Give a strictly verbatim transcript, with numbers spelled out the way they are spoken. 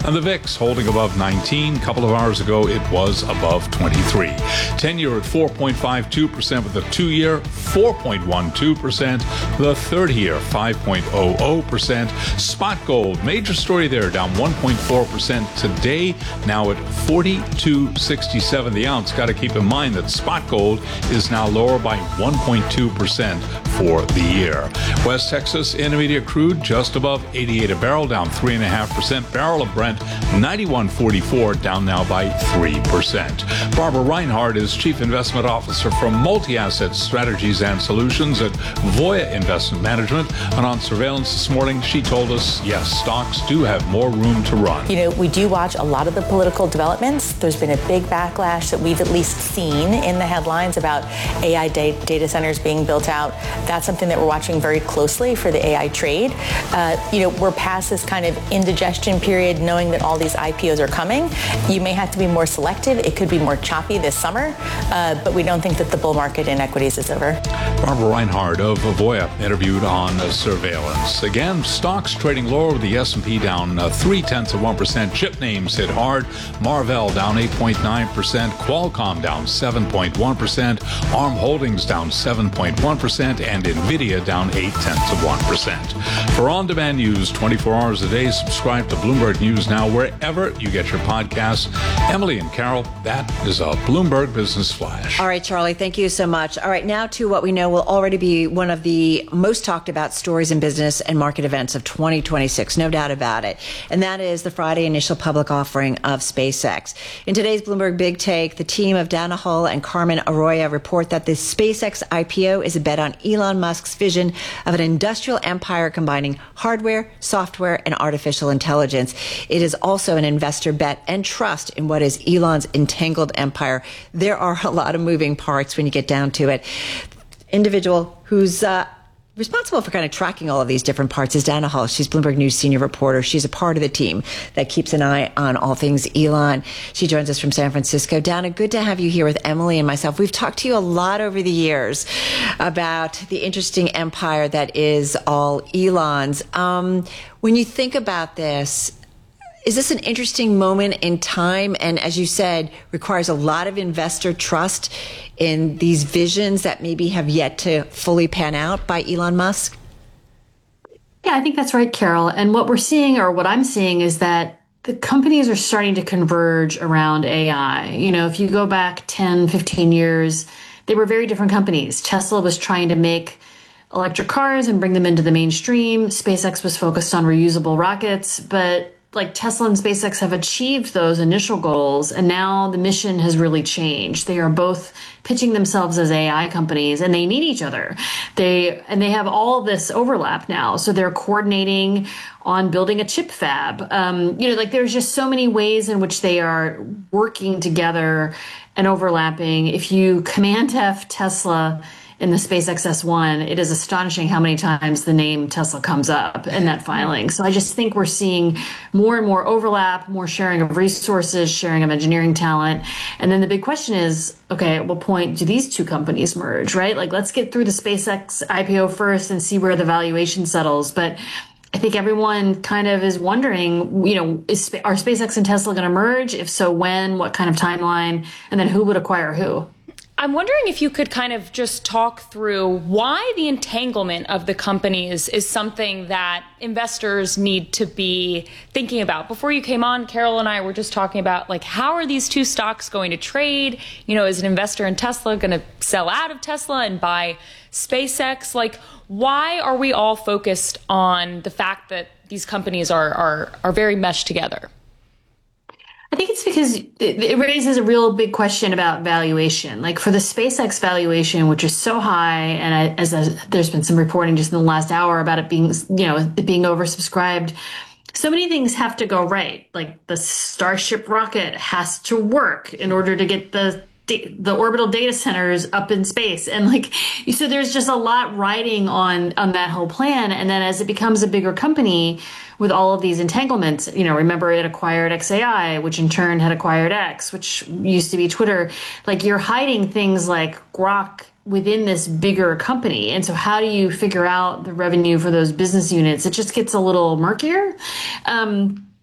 And the V I X holding above nineteen. A couple of hours ago, it was above twenty-three. ten-year at four point five two percent with the two-year, four point one two percent. The thirty-year, five point zero zero percent. Spot gold, major story there, down one point four percent today, now at forty-two sixty-seven the ounce. Got to keep in mind that spot gold is now lower by one point two percent for the year. West Texas Intermediate crude just above eighty-eight a barrel, down three point five percent. Barrel of Brent, ninety-one forty-four, down now by three percent. Barbara Reinhardt is Chief Investment Officer for Multi-Asset Strategies and Solutions at Voya Investment Management. And on surveillance this morning, she told us, yes, stocks do have more room to run. You know, we do watch a lot of the political developments. There's been a big backlash that we've at least seen in the headlines about A I data centers being built out. That's something that we're watching very closely for the A I trade. Uh, you know, we're past this kind of indigestion period, knowing that all these I P Os are coming. You may have to be more selective. It could be more choppy this summer, uh, but we don't think that the bull market in equities is over. Barbara Reinhardt of Voya interviewed on uh, surveillance. Again, stocks trading lower with the S and P down uh, three tenths of one percent. Chip names hit hard. Marvell down eight point nine percent. Qualcomm down seven point one percent. Arm Holdings down seven point one percent. And Nvidia down eight tenths of one percent. For on-demand news twenty-four hours a day, subscribe to Bloomberg News Now wherever you get your podcasts. Emily and Carol, that is a Bloomberg Business Flash. All right, Charlie, thank you so much. All right, now to what we know will already be one of the most talked about stories in business and market events of twenty twenty-six, no doubt about it. And that is the Friday initial public offering of SpaceX. In today's Bloomberg Big Take, the team of Dana Hull and Carmen Arroyo report that the SpaceX I P O is a bet on Elon Musk's vision of an industrial empire combining hardware, software, and artificial intelligence. It is also an investor bet and trust in what is Elon's entangled empire. There are a lot of moving parts when you get down to it. Individual who's uh, responsible for kind of tracking all of these different parts is Dana Hull. She's Bloomberg News senior reporter. She's a part of the team that keeps an eye on all things Elon. She joins us from San Francisco. Dana, good to have you here with Emily and myself. We've talked to you a lot over the years about the interesting empire that is all Elon's. Um, when you think about this, is this an interesting moment in time? And as you said, requires a lot of investor trust in these visions that maybe have yet to fully pan out by Elon Musk? Yeah, I think that's right, Carol. And what we're seeing, or what I'm seeing, is that the companies are starting to converge around A I. You know, if you go back ten, fifteen years, they were very different companies. Tesla was trying to make electric cars and bring them into the mainstream. SpaceX was focused on reusable rockets, but like Tesla and SpaceX have achieved those initial goals, and now the mission has really changed. They are both pitching themselves as A I companies, and they need each other. They and they have all this overlap now, so they're coordinating on building a chip fab. Um, you know, like there's just so many ways in which they are working together and overlapping. If you Command F Tesla in the SpaceX S one, it is astonishing how many times the name Tesla comes up in that filing. So I just think we're seeing more and more overlap, more sharing of resources, sharing of engineering talent. And then the big question is, okay, at what point do these two companies merge, right? Like, let's get through the SpaceX I P O first and see where the valuation settles. But I think everyone kind of is wondering, you know, is, are SpaceX and Tesla going to merge? If so, when, what kind of timeline, and then who would acquire who? I'm wondering if you could kind of just talk through why the entanglement of the companies is something that investors need to be thinking about. Before you came on, Carol and I were just talking about, like, how are these two stocks going to trade? You know, is an investor in Tesla going to sell out of Tesla and buy SpaceX? Like, why are we all focused on the fact that these companies are are, are very meshed together? I think it's because it raises a real big question about valuation. Like for the SpaceX valuation, which is so high, and I, as a, there's been some reporting just in the last hour about it being, you know, it being oversubscribed. So many things have to go right. Like the Starship rocket has to work in order to get the the orbital data centers up in space. And like, so there's just a lot riding on, on that whole plan. And then as it becomes a bigger company with all of these entanglements, you know, remember it acquired X A I, which in turn had acquired X, which used to be Twitter. Like you're hiding things like Grok within this bigger company. And so how do you figure out the revenue for those business units? It just gets a little murkier. Um,